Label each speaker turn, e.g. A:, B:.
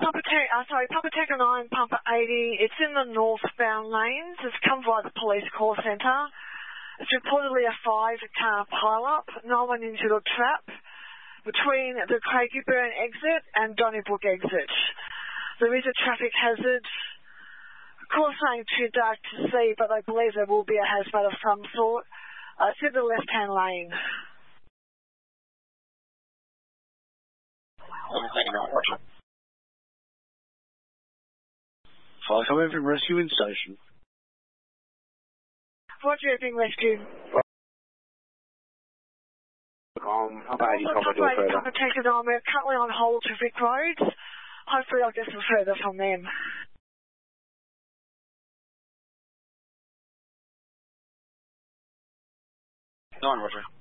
A: Papa Tango 9, Papa 80. It's in the northbound lanes. It's come via the police call centre. It's reportedly a 5-car pile-up. No one into a trap between the Craigieburn exit and Donnybrook exit. There is a traffic hazard. Of course, saying too dark to see, but they believe there will be a hazmat of some sort. It's in the left-hand lane.
B: Fire coming from rescuing station.
A: Roger, being rescued.
C: Papa 80,
A: Papa Tango 9, we're currently on hold to Vic Road. Hopefully I'll get some further from them.
B: 9, Roger.